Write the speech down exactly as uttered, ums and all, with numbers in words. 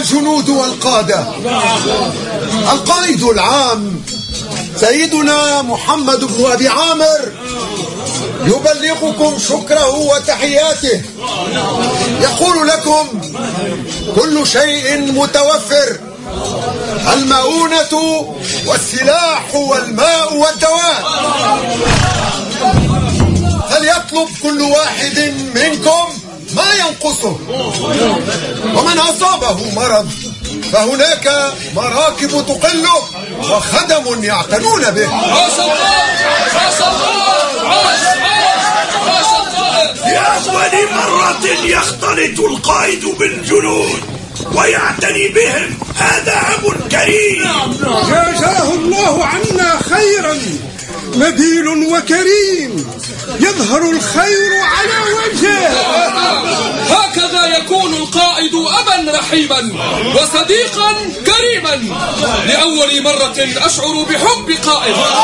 الجنود والقادة، القائد العام سيدنا محمد بن أبي عامر يبلغكم شكره وتحياته، يقول لكم كل شيء متوفر، المؤونة والسلاح والماء والدواء، فليطلب كل واحد منكم ما ينقصه، ومن أصابه مرض فهناك مراكب تقله وخدم يعتنون به. لأول مرة يختلط القائد بالجنود ويعتني بهم، هذا أب كريم. جزاه الله عنا خيرا، نبيل وكريم، يظهر الخير على وجهه. هكذا يكون القائد أبا رحيما وصديقا كريما. لأول مرة أشعر بحب قائد.